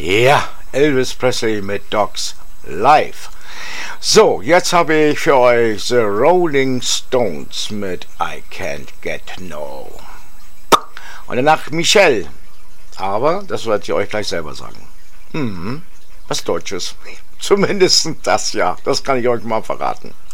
Ja, Elvis Presley mit Dogs live. So, jetzt habe ich für euch The Rolling Stones mit I Can't Get No. Und danach Michelle. Aber das werdet ihr euch gleich selber sagen. Was Deutsches. Zumindest das ja. Das kann ich euch mal verraten.